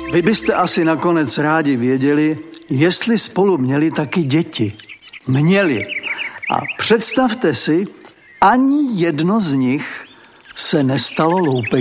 Vy byste asi nakonec rádi věděli, jestli spolu měli taky děti. Měli. A představte si, ani jedno z nich se nestalo loupežníkem.